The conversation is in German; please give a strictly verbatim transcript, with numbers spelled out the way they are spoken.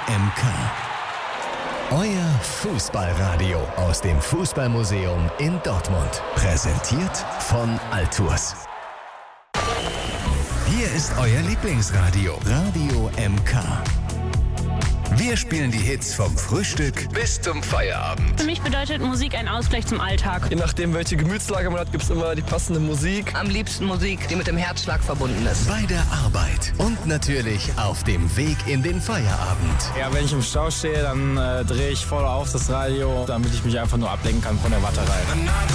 M K. Euer Fußballradio aus dem Fußballmuseum in Dortmund. Präsentiert von Altours. Hier ist euer Lieblingsradio, Radio M K. Wir spielen die Hits vom Frühstück bis zum Feierabend. Für mich bedeutet Musik ein Ausgleich zum Alltag. Je nachdem, welche Gemütslage man hat, gibt es immer die passende Musik. Am liebsten Musik, die mit dem Herzschlag verbunden ist. Bei der Arbeit und natürlich auf dem Weg in den Feierabend. Ja, wenn ich im Stau stehe, dann äh, drehe ich voll auf das Radio, damit ich mich einfach nur ablenken kann von der Warterei.